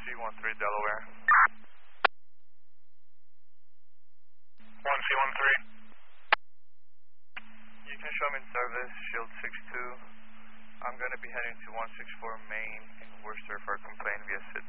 1C13 Delaware. 1C13. You can show me in service, Shield 62. I'm going to be heading to 164 Main in Worcester for a complaint via SID.